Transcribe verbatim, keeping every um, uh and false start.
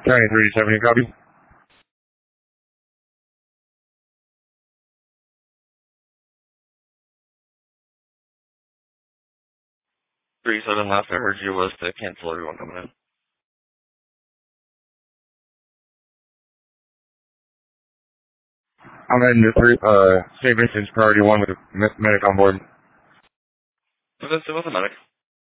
County three seventy, copy. three seven, last I heard you was to cancel everyone coming in. I'm heading to three, uh, Saint Vincent's priority one with a med- medic on board. It was, it was a medic.